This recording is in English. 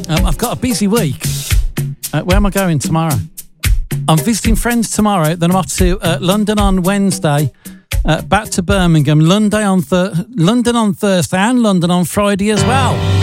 I've got a busy week. Where am I going tomorrow? I'm visiting friends tomorrow. Then I'm off to London on Wednesday. Back to Birmingham. London on Thursday and London on Friday as well.